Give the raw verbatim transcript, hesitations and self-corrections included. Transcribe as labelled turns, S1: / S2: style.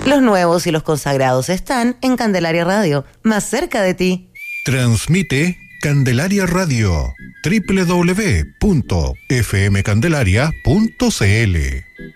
S1: Los nuevos y los consagrados están en Candelaria Radio, más cerca de ti.
S2: Transmite Candelaria Radio, doble u doble u doble u punto f m candelaria punto c l.